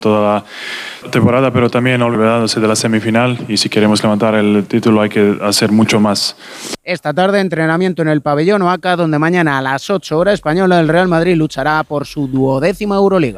toda la temporada, pero también olvidándose de la semifinal, y si queremos levantar el título hay que hacer mucho más. Esta tarde entrenamiento en el pabellón Oaca, donde mañana a las 8 horas española el Real Madrid luchará por su 12ª Euroliga.